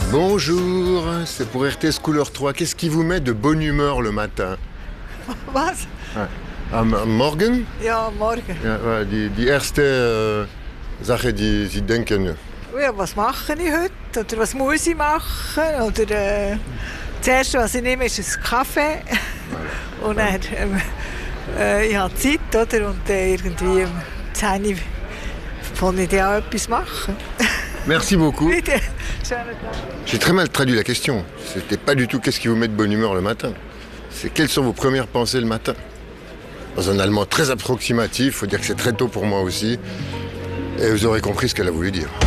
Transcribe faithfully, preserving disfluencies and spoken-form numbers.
Bonjour, c'est pour R T S Couleur trois. Qu'est-ce qui vous met de bonne humeur le matin? Was? Am, am Morgen? Ja, morgen. Ja, äh, die, die erste äh, Sache, die Sie denken. Ja, was mache ich heute? Oder was muss ich machen? Oder äh, das Erste, was ich nehme, ist ein Kaffee. Und dann, ähm, äh, ich habe Zeit, oder? Und äh, irgendwie um zehn Uhr kann ich dann auch etwas machen. Merci beaucoup. Bitte. Schönen Tag. J'ai très mal traduit la question. C'était pas du tout qu'est-ce qui vous met de bonne humeur le matin. C'est quelles sont vos premières pensées le matin. Dans un allemand très approximatif, il faut dire que c'est très tôt pour moi aussi. Et vous aurez compris ce qu'elle a voulu dire.